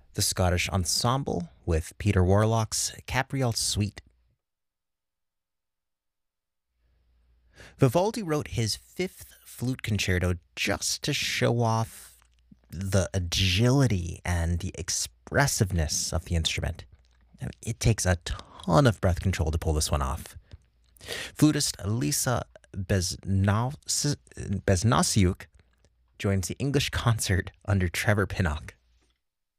The Scottish Ensemble with Peter Warlock's Capriole Suite. Vivaldi wrote his fifth flute concerto just to show off the agility and the expressiveness of the instrument. It takes a ton of breath control to pull this one off. Flutist Lisa Besnasiuk joins the English concert under Trevor Pinnock.